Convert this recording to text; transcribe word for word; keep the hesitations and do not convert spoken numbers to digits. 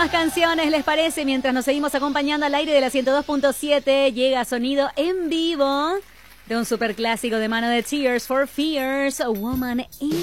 más canciones, ¿les parece? Mientras nos seguimos acompañando al aire de la ciento dos punto siete, llega sonido en vivo de un superclásico de mano de Tears for Fears, A Woman in